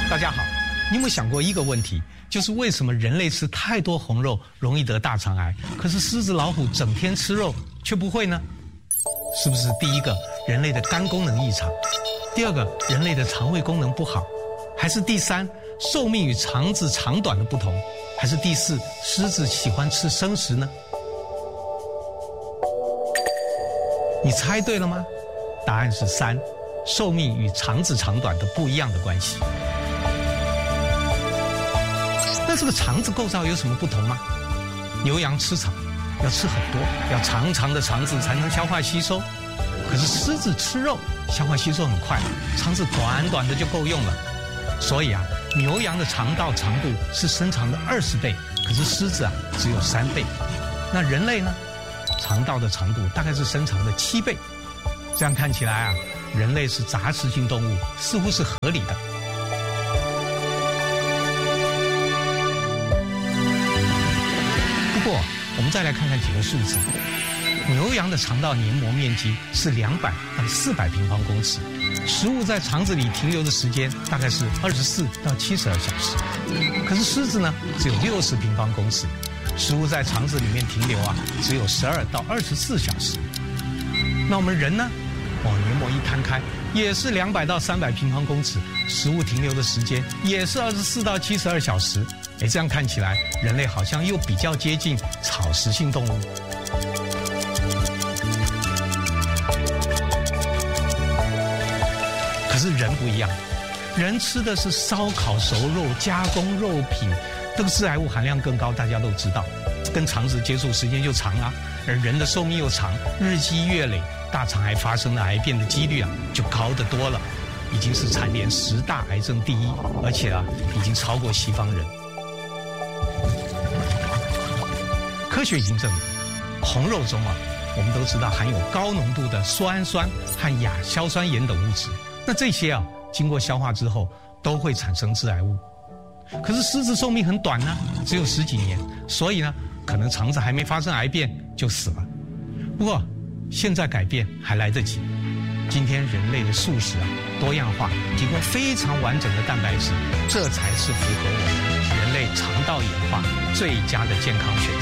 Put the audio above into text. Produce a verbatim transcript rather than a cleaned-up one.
大家好，你有没有想过一个问题，就是为什么人类吃太多红肉容易得大肠癌，可是狮子老虎整天吃肉却不会呢？是不是第一个人类的肝功能异常，第二个人类的肠胃功能不好，还是第三寿命与肠子长短的不同，还是第四狮子喜欢吃生食呢？你猜对了吗？答案是三，寿命与肠子长短的不一样的关系。那这个肠子构造有什么不同吗？牛羊吃草要吃很多，要长长的肠子才能消化吸收，可是狮子吃肉消化吸收很快，肠子短短的就够用了。所以啊，牛羊的肠道长度是身长的二十倍，可是狮子啊只有三倍。那人类呢？肠道的长度大概是身长的七倍。这样看起来啊，人类是杂食性动物，似乎是合理的。不过，我们再来看看几个数字。牛羊的肠道黏膜面积是两百到四百平方公尺，食物在肠子里停留的时间大概是二十四到七十二小时。可是狮子呢，只有六十平方公尺，食物在肠子里面停留啊，只有十二到二十四小时。那我们人呢？哦，黏膜一摊开，也是两百到三百平方公尺，食物停留的时间也是二十四到七十二小时。哎，这样看起来，人类好像又比较接近草食性动物。可是人不一样，人吃的是烧烤、熟肉、加工肉品，这个致癌物含量更高，大家都知道，跟肠子接触时间就长啊，而人的寿命又长，日积月累，大肠癌发生的癌变的几率啊就高得多了，已经是蝉联十大癌症第一，而且啊已经超过西方人。科学已经证明，红肉中啊，我们都知道含有高浓度的缩氨酸和亚硝酸盐等物质，那这些啊经过消化之后都会产生致癌物。可是狮子寿命很短呢，只有十几年，所以呢可能肠子还没发生癌变就死了。不过现在改变还来得及，今天人类的素食啊多样化，提供非常完整的蛋白质，这才是符合我们人类肠道演化最佳的健康选择。